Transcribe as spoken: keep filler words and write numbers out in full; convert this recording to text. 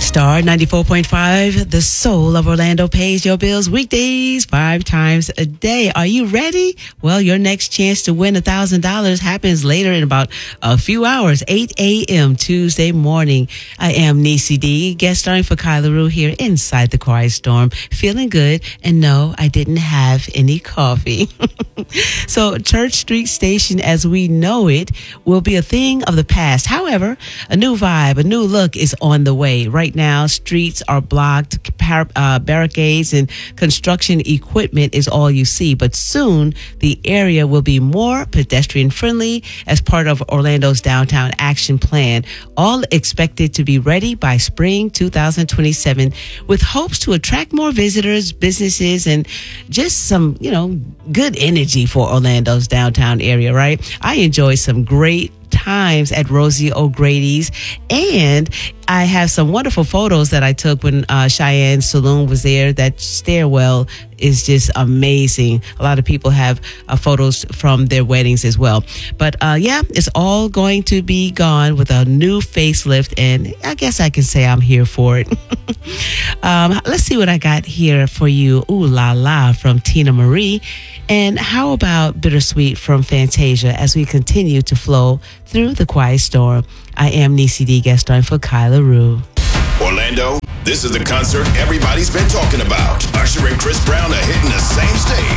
Star ninety-four point five, the soul of Orlando, pays your bills weekdays five times a day. Are you ready? Well, your next chance to win one thousand dollars happens later in about a few hours, eight a.m. Tuesday morning. I am Niecy D, guest starring for Kyla Rue here inside the Quiet Storm, feeling good. And no, I didn't have any coffee. So Church Street Station as we know it will be a thing of the past. However, a new vibe, a new look is on the way. Right now, streets are blocked, par- uh, barricades and construction equipment is all you see. But soon, the area will be more pedestrian friendly as part of Orlando's downtown action plan, all expected to be ready by spring two thousand twenty-seven, with hopes to attract more visitors, businesses, and just some, you know, good energy for Orlando's downtown area, right? I enjoyed some great times at Rosie O'Grady's, and I have some wonderful photos that I took when uh, Cheyenne Saloon was there. That stairwell is just amazing. A lot of people have uh, photos from their weddings as well. But uh, yeah, it's all going to be gone with a new facelift, and I guess I can say I'm here for it. um, let's see what I got here for you. Ooh La La from Tina Marie. And how about Bittersweet from Fantasia as we continue to flow through the Quiet Storm. I am Niecy D, guest starring for Kyla Rue. Orlando, this is the concert everybody's been talking about. Usher and Chris Brown are hitting the same stage.